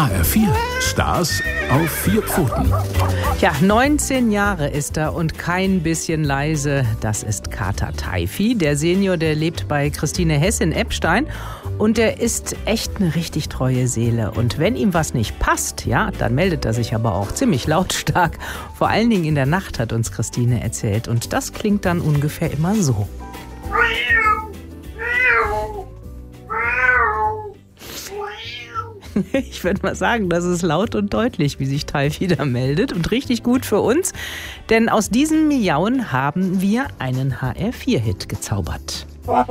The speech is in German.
HR4, Stars auf 4 Pfoten. Ja, 19 Jahre ist er und kein bisschen leise. Das ist Kater Teifi. Der Senior, der lebt bei Christine Hess in Eppstein. Und der ist echt eine richtig treue Seele. Und wenn ihm was nicht passt, ja, dann meldet er sich aber auch ziemlich lautstark. Vor allen Dingen in der Nacht, hat uns Christine erzählt. Und das klingt dann ungefähr immer so. Ich würde mal sagen, das ist laut und deutlich, wie sich Teifi da meldet. Und richtig gut für uns, denn aus diesen Miauen haben wir einen HR4-Hit gezaubert.